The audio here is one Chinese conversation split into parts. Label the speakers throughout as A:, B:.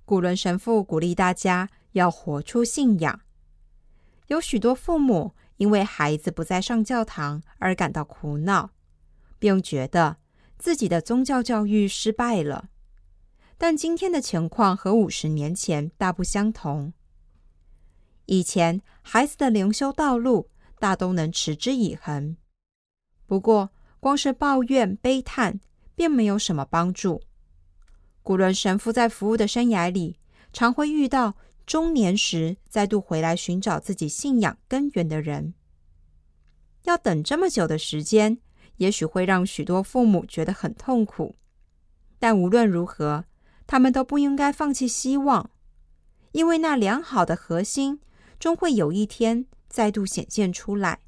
A: 古伦神父鼓励大家要活出信仰。有许多父母因为孩子不再上教堂而感到苦恼，并觉得自己的宗教教育失败了。但今天的情况和50年前大不相同。以前孩子的灵修道路大都能持之以恒，不过光是抱怨悲叹并没有什么帮助。古伦神父在服务的生涯里，常会遇到中年时再度回来寻找自己信仰根源的人。要等这么久的时间，也许会让许多父母觉得很痛苦，但无论如何，他们都不应该放弃希望，因为那良好的核心终会有一天再度显现出来。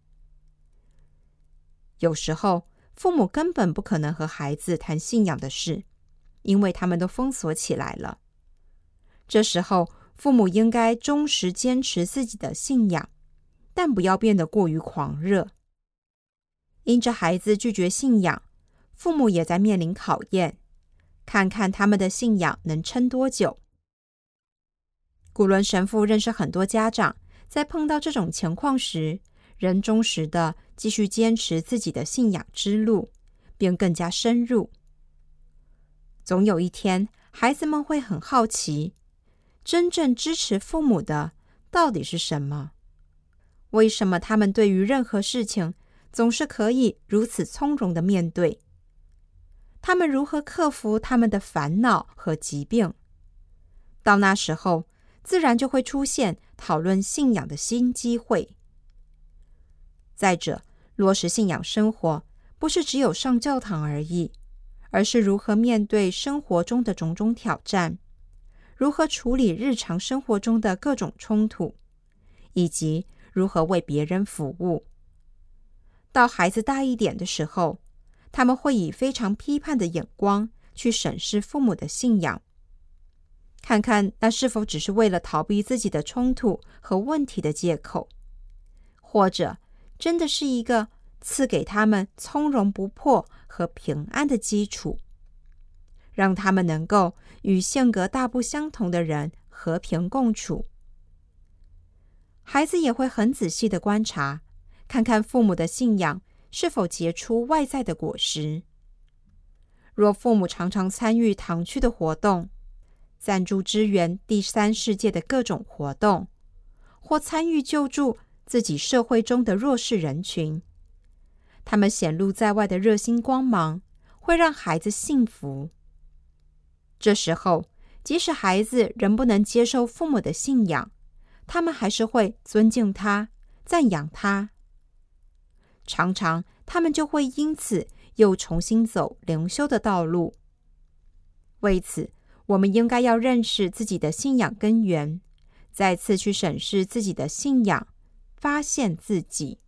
A: 有时候，父母根本不可能和孩子谈信仰的事，因为他们都封锁起来了。这时候，父母应该忠实坚持自己的信仰，但不要变得过于狂热。因着孩子拒绝信仰，父母也在面临考验，看看他们的信仰能撑多久。古伦神父认识很多家长，在碰到这种情况时，仍忠实地继续坚持自己的信仰之路，并更加深入。总有一天，孩子们会很好奇，真正支持父母的到底是什么？为什么他们对于任何事情总是可以如此从容地面对？他们如何克服他们的烦恼和疾病？到那时候，自然就会出现讨论信仰的新机会。再者，落实信仰生活不是只有上教堂而已，而是如何面对生活中的种种挑战，如何处理日常生活中的各种冲突，以及如何为别人服务。到孩子大一点的时候，他们会以非常批判的眼光去审视父母的信仰，看看那是否只是为了逃避自己的冲突和问题的借口，或者真的是一个赐给他们从容不迫和平安的基础，让他们能够与性格大不相同的人和平共处。孩子也会很仔细地观察，看看父母的信仰是否结出外在的果实。若父母常常参与堂区的活动，赞助支援第三世界的各种活动，或参与救助自己社会中的弱势人群，他们显露在外的热心光芒会让孩子信服。这时候，即使孩子仍不能接受父母的信仰，他们还是会尊敬他，赞扬他。常常他们就会因此又重新走灵修的道路。为此，我们应该要认识自己的信仰根源，再次去审视自己的信仰，发现自己。